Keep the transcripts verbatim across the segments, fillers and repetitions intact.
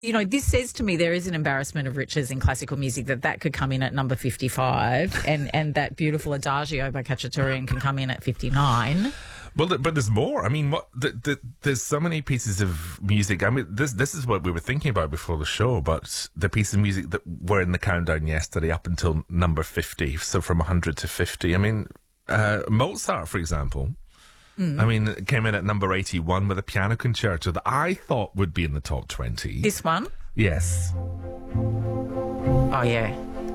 you know, this says to me there is an embarrassment of riches in classical music, that that could come in at number fifty-five and, and that beautiful Adagio by Cacciaturian can come in at fifty-nine. Well, but there's more. I mean, what the, the, there's so many pieces of music. I mean, this this is what we were thinking about before the show, but the pieces of music that were in the countdown yesterday up until number fifty, so from one hundred to fifty. I mean, uh, Mozart, for example, mm. I mean, it came in at number eighty-one with a piano concerto that I thought would be in the top twenty. This one? Yes. Oh, yeah.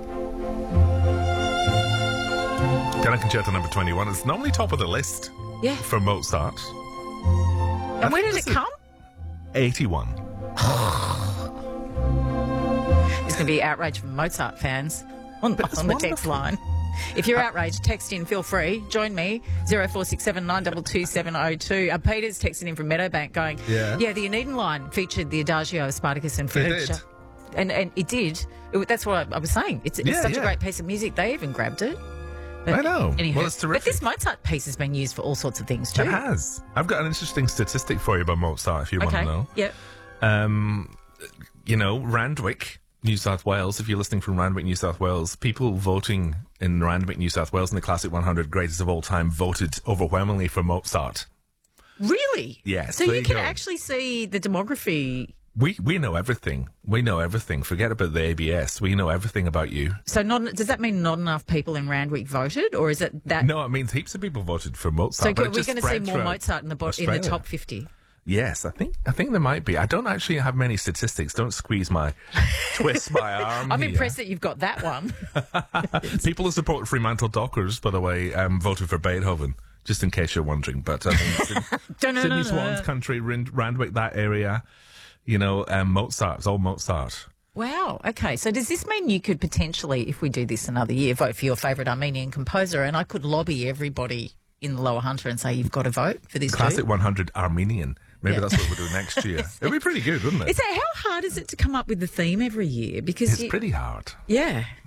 Piano concerto number twenty-one. It's normally top of the list. Yeah. For Mozart. And where did it come? eighty-one. There's going to be outrage from Mozart fans on, on the text line. If you're outraged, text in, feel free. Join me, zero four six seven nine two two seven zero two. Uh, Peter's texting in from Meadowbank going, yeah, yeah the Aeneid line featured the Adagio of Spartacus and Ferruccio. It and, and it did. It, that's what I, I was saying. It's, it's yeah, such yeah. a great piece of music. They even grabbed it. But I know. Anywho, well, it's terrific. But this Mozart piece has been used for all sorts of things too. It has. I've got an interesting statistic for you about Mozart, if you okay. want to know. Yep. Um, you know, Randwick, New South Wales, if you're listening from Randwick, New South Wales, people voting in Randwick, New South Wales in the Classic one hundred Greatest of All Time voted overwhelmingly for Mozart. Really? Yes. So you, you can go. actually see the demography. We we know everything. We know everything. Forget about the A B S. We know everything about you. So not, does that mean not enough people in Randwick voted, or is it that? No, it means heaps of people voted for Mozart. So but we're going to see more Mozart in the bo- in the top fifty. Yes, I think I think there might be. I don't actually have many statistics. Don't squeeze my twist my arm. I'm here. impressed that you've got that one. People who support Fremantle Dockers, by the way, um, voted for Beethoven. Just in case you're wondering, but I mean, Sydney no, no, Swans no. Country, Randwick, that area. You know, um, Mozart. It's all Mozart. Wow. Okay. So does this mean you could potentially, if we do this another year, vote for your favourite Armenian composer, and I could lobby everybody in the Lower Hunter and say you've got to vote for this Classic dude? one hundred Armenian. Maybe yeah. that's what we'll do next year. It'd be pretty good, wouldn't it? Is it, how hard is it to come up with the theme every year? Because it's you, pretty hard. Yeah.